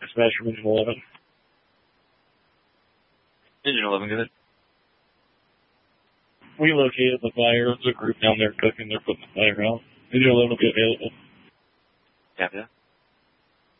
Dispatcher Engine 11. Engine 11, good. We located the fire. There's a group down there cooking. They're putting the fire out. Engine 11 will be available. Yeah.